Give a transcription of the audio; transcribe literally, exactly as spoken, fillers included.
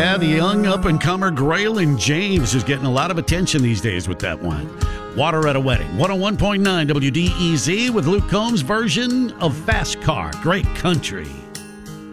Yeah, the young up-and-comer Graylin James is getting a lot of attention these days with that one. Water at a Wedding. one oh one point nine W D E Z with Luke Combs' version of Fast Car. Great country.